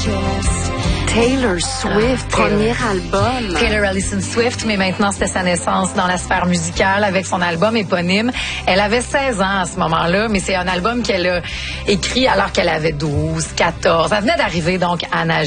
Taylor Swift, premier album. Taylor Allison Swift, mais maintenant c'était sa naissance dans la sphère musicale avec son album éponyme. Elle avait 16 ans à ce moment-là, mais c'est un album qu'elle a écrit alors qu'elle avait 12, 14. Elle venait d'arriver donc à nager.